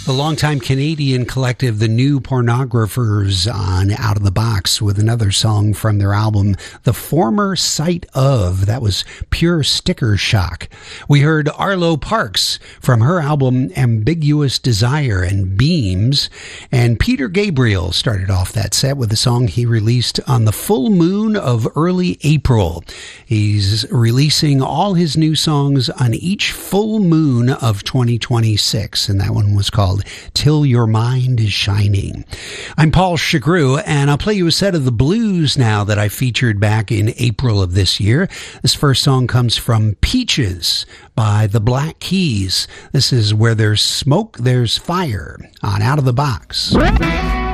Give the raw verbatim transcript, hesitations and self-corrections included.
The longtime Canadian collective, The New Pornographers, on Out of the Box with another song from their album, The Former Sight Of. That was Pure Sticker Shock. We heard Arlo Parks from her album Ambiguous Desire and Beams. And Peter Gabriel started off that set with a song he released on the full moon of early April. He's releasing all his new songs on each full moon of twenty twenty-six, and that one was called Till Your Mind Is Shining. I'm Paul Chagru, and I'll play you a set of the blues now that I featured back in April of this year. This first song comes from Peaches by the Black Keys. This is Where There's Smoke, There's Fire on Out of the Box.